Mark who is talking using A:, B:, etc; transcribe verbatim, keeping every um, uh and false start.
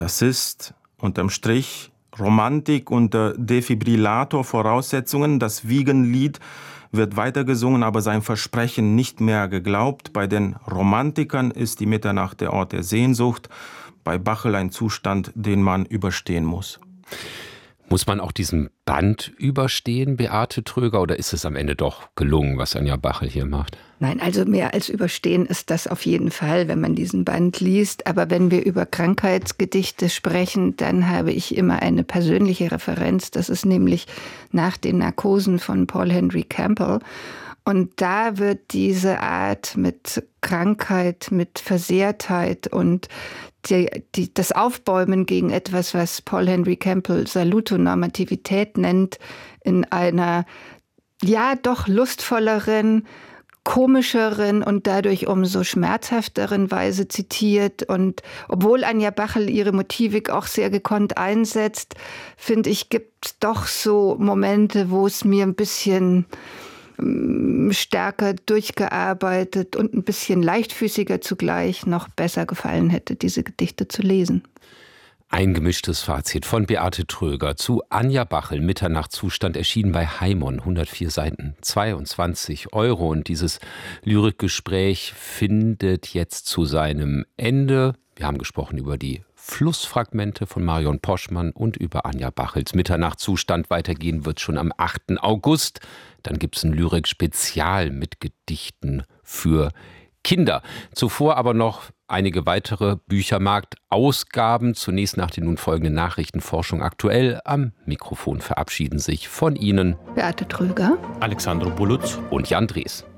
A: Das ist unterm Strich Romantik unter Defibrillator-Voraussetzungen. Das Wiegenlied wird weitergesungen, aber sein Versprechen nicht mehr geglaubt. Bei den Romantikern ist die Mitternacht der Ort der Sehnsucht, bei Bachl ein Zustand, den man überstehen muss.
B: Muss man auch diesen Band überstehen, Beate Tröger, oder ist es am Ende doch gelungen, was Anja Bachl hier macht?
C: Nein, also mehr als überstehen ist das auf jeden Fall, wenn man diesen Band liest. Aber wenn wir über Krankheitsgedichte sprechen, dann habe ich immer eine persönliche Referenz. Das ist nämlich Nach den Narkosen von Paul Henry Campbell. Und da wird diese Art mit Krankheit, mit Versehrtheit und die, die, das Aufbäumen gegen etwas, was Paul Henry Campbell Salutonormativität nennt, in einer ja doch lustvolleren, komischeren und dadurch umso schmerzhafteren Weise zitiert. Und obwohl Anja Bachl ihre Motivik auch sehr gekonnt einsetzt, finde ich, gibt es doch so Momente, wo es mir ein bisschen stärker durchgearbeitet und ein bisschen leichtfüßiger zugleich noch besser gefallen hätte, diese Gedichte zu lesen.
B: Ein gemischtes Fazit von Beate Tröger zu Anja Bachl, Mitternachtszustand, erschienen bei Heimon, hundertvier Seiten, zweiundzwanzig Euro. Und dieses Lyrikgespräch findet jetzt zu seinem Ende. Wir haben gesprochen über die Flussfragmente von Marion Poschmann und über Anja Bachls Mitternachtszustand. Weitergehen wird schon am achten August. Dann gibt es ein Lyrik-Spezial mit Gedichten für Kinder. Zuvor aber noch einige weitere Büchermarkt-Ausgaben. Zunächst nach den nun folgenden Nachrichten Forschung aktuell. Am Mikrofon verabschieden sich von Ihnen
C: Beate Tröger,
A: Alexandro Bulutz
B: und Jan Drees.